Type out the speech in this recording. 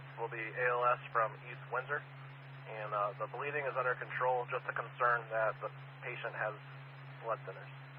will be ALS from East Windsor, and the bleeding is under control. Just a concern that the patient has blood thinners.